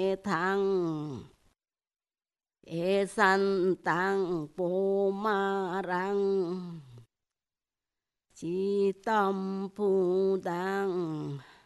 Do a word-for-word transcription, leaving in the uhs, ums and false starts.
thăng e san tăng bồ ma răng chi tâm phu đăng